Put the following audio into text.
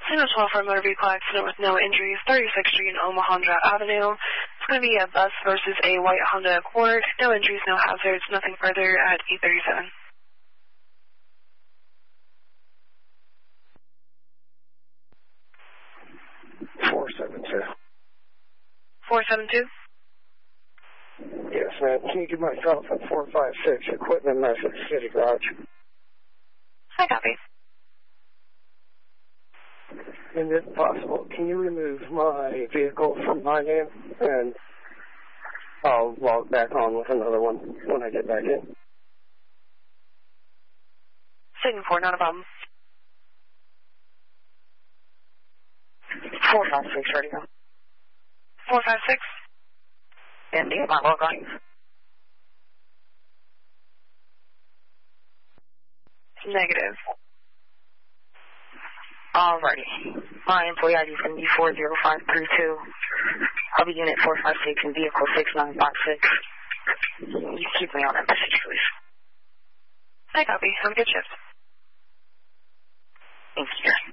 Signal 12 for a motor vehicle accident with no injuries, 36th Street and Omaha Avenue. It's going to be a bus versus a white Honda Accord. No injuries, no hazards, nothing further at 8:37. 472. 472? Yes, ma'am. Can you give myself at 456 equipment message City Garage? I copy. And if possible, can you remove my vehicle from my name and I'll log back on with another one when I get back in? Signal 4, not a problem. 456, ready to go. 456? And do you have my log on? Negative. Alrighty. My employee ID is going to be 40532. I'll be unit 456 and vehicle 6956. You keep me on that message, please. I copy. Have a good shift. Thank you.